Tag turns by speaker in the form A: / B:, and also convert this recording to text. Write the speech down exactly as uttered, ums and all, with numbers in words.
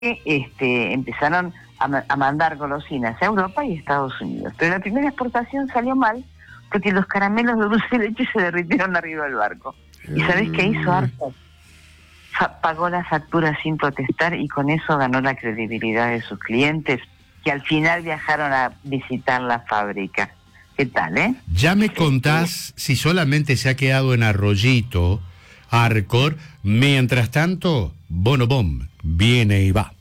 A: este, empezaron a, ma- a mandar golosinas a Europa y Estados Unidos. Pero la primera exportación salió mal porque los caramelos de dulce de leche se derritieron arriba del barco. ¿Y sabés qué hizo Arthur? Fa- pagó la factura sin protestar y con eso ganó la credibilidad de sus clientes, que al final viajaron a visitar la fábrica. ¿Qué tal, eh?
B: Ya me contás si solamente se ha quedado en Arroyito, Arcor. Mientras tanto, Bonobom viene y va.